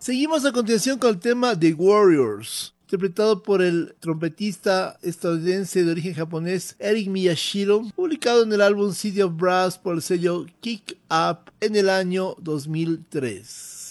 Seguimos a continuación con el tema The Warriors, interpretado por el trompetista estadounidense de origen japonés Eric Miyashiro, publicado en el álbum City of Brass por el sello Kick Up en el año 2003.